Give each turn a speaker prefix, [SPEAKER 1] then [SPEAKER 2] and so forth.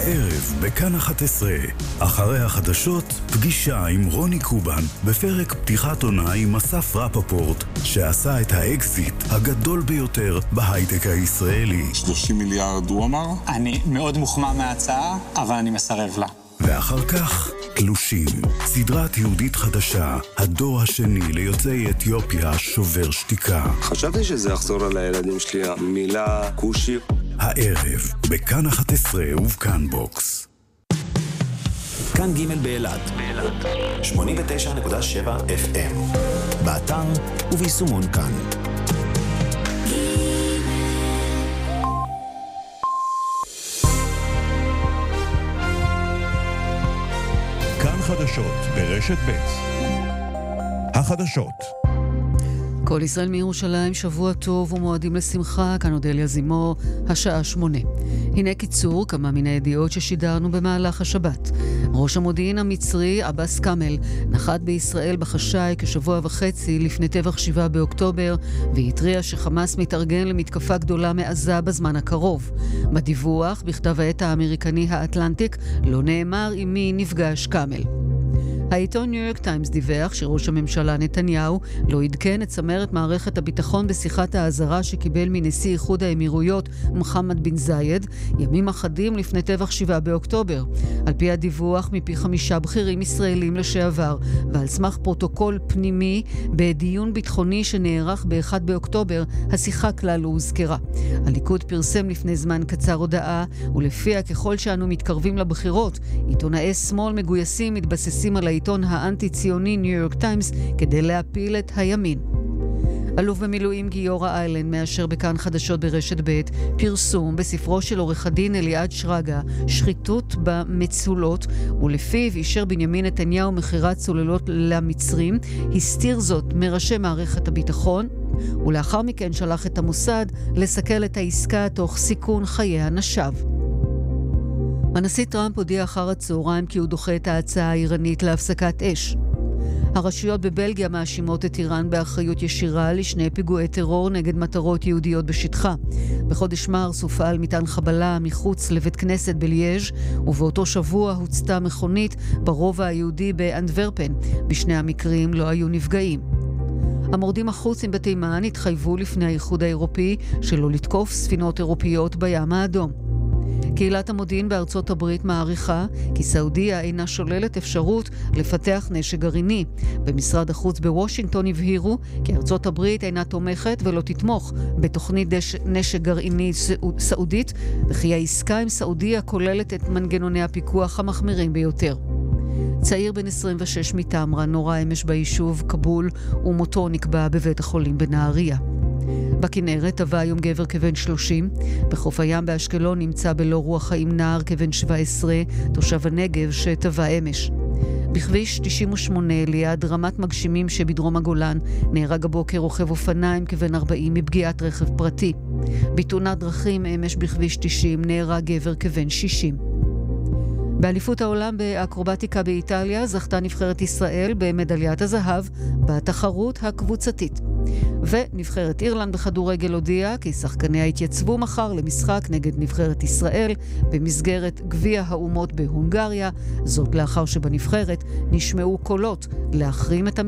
[SPEAKER 1] הערב בכאן 11, אחרי החדשות, פגישה עם רוני קובן בפרק פתיחת עונה עם אסף רפפורט, שעשה את האקזיט הגדול ביותר בהייטק הישראלי.
[SPEAKER 2] 30 מיליארד הוא אמר?
[SPEAKER 3] אני מאוד מוחמא מההצעה, אבל אני מסרב לה.
[SPEAKER 1] ואחר כך, תלושים, סדרת יהודית חדשה, הדור השני ליוצאי אתיופיה שובר שתיקה.
[SPEAKER 4] חשבתי שזה יחזור על הילדים שלי, המילה קושי.
[SPEAKER 1] הערב, בכאן 11 ובכאן בוקס.
[SPEAKER 5] כאן ג' באלעד, 89.7 FM, באתר וביישומון כאן.
[SPEAKER 6] כאן חדשות ברשת ב'. החדשות.
[SPEAKER 7] כל ישראל מירושלים, שבוע טוב ומועדים לשמחה, כאן אודליה זימור, השעה 8. הנה קיצור כמה מן הידיעות ששידרנו במהלך השבת. ראש המודיעין המצרי, עבאס קאמל, נחת בישראל בחשאי כשבוע וחצי לפני טבח 7 באוקטובר, והתריע שחמאס מתארגן למתקפה גדולה מעזה בזמן הקרוב. בדיווח, בכתב העת האמריקני האטלנטיק, לא נאמר עם מי נפגש קאמל. העיתון ניו יורק טיימס דיווח שראש הממשלה נתניהו לא עדכן את צמרת מערכת הביטחון בשיחת האזהרה שקיבל מנשיא איחוד האמירויות מוחמד בן זייד ימים אחדים לפני טבח 7 באוקטובר. על פי הדיווח מפי 5 בכירים ישראלים לשעבר ועל סמך פרוטוקול פנימי בדיון ביטחוני שנערך ב-1 באוקטובר, השיחה כלל לא הוזכרה. הליכוד פרסם לפני זמן קצר הודעה, ולפיה ככל שאנו מתקרבים לבחירות, עיתונאי שמאל מגויסים מתבססים על העיתון האנטי-ציוני ניו יורק טיימס כדי להפיל את הימין. אלוף במילואים גיורא איילנד מאשר בכאן חדשות ברשת ב' פרסום בספרו של עורך הדין אליעד שרגא, שחיתות במצולות, ולפיו אישר בנימין נתניהו מכירת צוללות למצרים, הסתיר זאת מראשי מערכת הביטחון, ולאחר מכן שלח את המוסד לסכל את העסקה תוך סיכון חיי אנשיו. הנשיא טראמפ הודיע אחר הצהריים כי הוא דוחה את ההצעה האיראנית להפסקת אש. הרשויות בבלגיה מאשימות את איראן באחריות ישירה לשני פיגועי טרור נגד מטרות יהודיות בשטחה. בחודש מרס הופעל מטען חבלה מחוץ לבית כנסת בליאז', ובאותו שבוע הוצתה מכונית ברובע היהודי באנטוורפן. בשני המקרים לא היו נפגעים. המורדים החוצים בתימן התחייבו לפני האיחוד האירופי שלא לתקוף ספינות אירופיות בים האדום. קהילת המודיעין בארצות הברית מעריכה כי סעודיה אינה שוללת אפשרות לפתח נשק גרעיני. במשרד החוץ בוושינגטון הבהירו כי ארצות הברית אינה תומכת ולא תתמוך בתוכנית נשק גרעיני סעודית, וכי העסקה עם סעודיה כוללת את מנגנוני הפיקוח המחמירים ביותר. צעיר בן 26 מתמרה נורה אמש ביישוב קבול ומותו נקבע בבית החולים בנהריה. בכנרת טבע היום גבר כבן 30. בחוף הים באשקלון נמצא בלא רוח חיים נער כבן 17, תושב הנגב שטבע אמש. בכביש 98 ליד רמת מגשימים שבדרום הגולן נהרג הבוקר רוכב אופניים כבן 40 מפגיעת רכב פרטי. בתאונת דרכים אמש בכביש 90 נהרג גבר כבן 60. באליפות העולם באקרובטיקה באיטליה זכתה נבחרת ישראל במדליית הזהב בתחרות הקבוצתית. ונבחרת אירלנד בכדורגל הודיעה כי שחקניה התייצבו מחר למשחק נגד נבחרת ישראל במסגרת גביע האומות בהונגריה, זאת לאחר שבנבחרת נשמעו קולות להחרים את